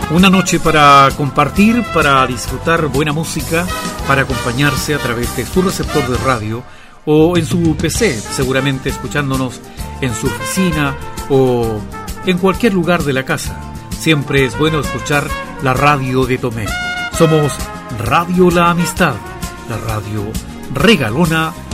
Una noche para compartir, para disfrutar buena música, para acompañarse a través de su receptor de radio o en su PC, seguramente escuchándonos en su oficina o en cualquier lugar de la casa. Siempre es bueno escuchar la radio de Tomé. Somos Radio La Amistad, la radio regalona